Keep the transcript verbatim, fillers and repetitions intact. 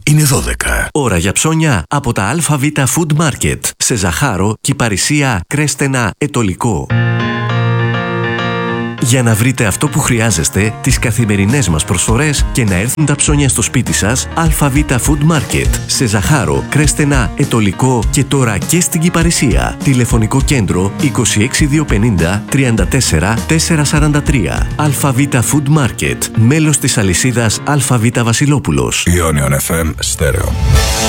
είναι δώδεκα. Ώρα για ψώνια από τα ΑΒ Food Market σε Ζαχάρο, Κυπαρισία, Κρέστενα, Ετωλικό. Για να βρείτε αυτό που χρειάζεστε, τις καθημερινές μας προσφορές και να έρθουν τα ψώνια στο σπίτι σας, ΑΒ Food Market σε Ζαχάρο, Κρέστενα, Ετωλικό και τώρα και στην Κυπαρισία. Τηλεφωνικό κέντρο είκοσι έξι διακόσια πενήντα τριάντα τέσσερα τετρακόσια σαράντα τρία. ΑΒ Food Market, μέλος της αλυσίδας ΑΒ Βασιλόπουλος. Ionion εφ εμ Stereo.